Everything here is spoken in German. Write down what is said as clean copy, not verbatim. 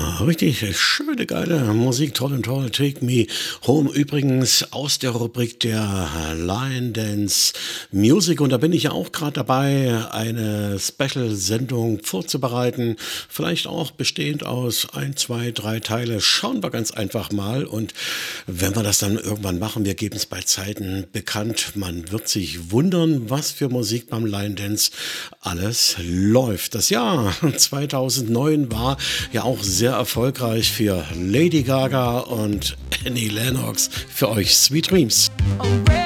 Richtig schöne, geile Musik, toll und toll. Take Me Home. Übrigens aus der Rubrik der Lion Dance Music. Und da bin ich ja auch gerade dabei, eine Special-Sendung vorzubereiten. Vielleicht auch bestehend aus ein, zwei, drei Teile. Schauen wir ganz einfach mal. Und wenn wir das dann irgendwann machen, wir geben es bei Zeiten bekannt. Man wird sich wundern, was für Musik beim Lion Dance alles läuft. Das Jahr 2009 war ja auch sehr erfolgreich für Lady Gaga und Annie Lennox. Für euch Sweet Dreams.